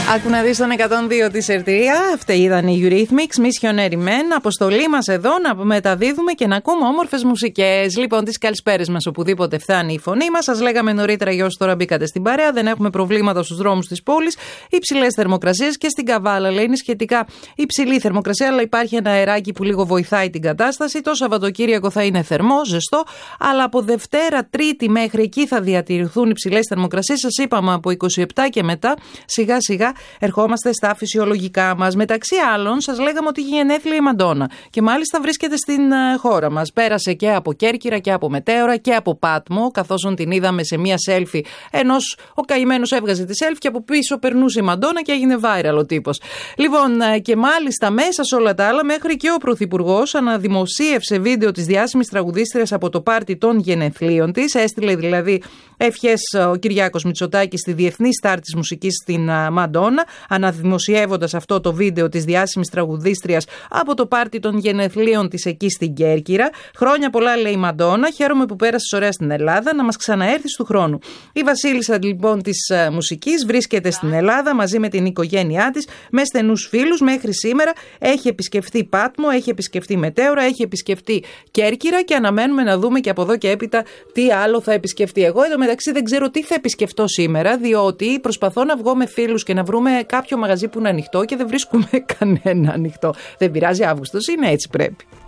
Άκου να δεις τον 102 της Ερτρία. Αυτή ήταν η Eurythmics, Missionary Men. Αποστολή μας εδώ να μεταδίδουμε και να ακούμε όμορφες μουσικές. Λοιπόν, τις καλησπέρες μας οπουδήποτε φτάνει η φωνή μας. Σας λέγαμε νωρίτερα για όσοι τώρα μπήκατε στην παρέα. Δεν έχουμε προβλήματα στους δρόμους της πόλης. Υψηλές θερμοκρασίες και στην Καβάλα. Λέει είναι σχετικά υψηλή θερμοκρασία, αλλά υπάρχει ένα αεράκι που λίγο βοηθάει την κατάσταση. Το Σαββατοκύριακο θα είναι θερμό, ζεστό, αλλά από Δευτέρα, Τρίτη μέχρι εκεί θα διατηρηθούν υψηλές θερμοκρασίες. Σας είπαμε από 27 και μετά σιγά σιγά ερχόμαστε στα φυσιολογικά μας. Μεταξύ άλλων, σας λέγαμε ότι είχε γενέθλια η Μαντόνα και μάλιστα βρίσκεται στην χώρα μας. Πέρασε και από Κέρκυρα και από Μετέωρα και από Πάτμο, καθώς την είδαμε σε μία selfie. Ενός ο καημένος έβγαζε τη selfie και από πίσω περνούσε η Μαντόνα και έγινε viral ο τύπος. Λοιπόν, και μάλιστα μέσα σε όλα τα άλλα, μέχρι και ο Πρωθυπουργός αναδημοσίευσε βίντεο της διάσημης τραγουδίστριας από το πάρτι των γενεθλίων της. Έστειλε δηλαδή ευχές ο Κυριάκος Μητσοτάκης στη διεθνή στάρ της μουσικής στην Μαντόνα, αναδημοσιεύοντας αυτό το βίντεο της διάσημης τραγουδίστριας από το πάρτι των γενεθλίων της εκεί στην Κέρκυρα. Χρόνια πολλά, λέει η Μαντόνα. Χαίρομαι που πέρασες ωραία στην Ελλάδα, να μας ξαναέρθεις του χρόνου. Η βασίλισσα λοιπόν της μουσικής βρίσκεται στην Ελλάδα μαζί με την οικογένειά της, με στενούς φίλους. Μέχρι σήμερα έχει επισκεφτεί Πάτμο, έχει επισκεφτεί Μετέωρα, έχει επισκεφτεί Κέρκυρα και αναμένουμε να δούμε και από εδώ και έπειτα τι άλλο θα επισκεφτεί. Εγώ εντωμεταξύ δεν ξέρω τι θα επισκεφτώ σήμερα, διότι προσπαθώ να βγω με φίλους και να βρούμε κάποιο μαγαζί που είναι ανοιχτό και δεν βρίσκουμε κανένα ανοιχτό. Δεν πειράζει, Αύγουστος είναι, έτσι πρέπει.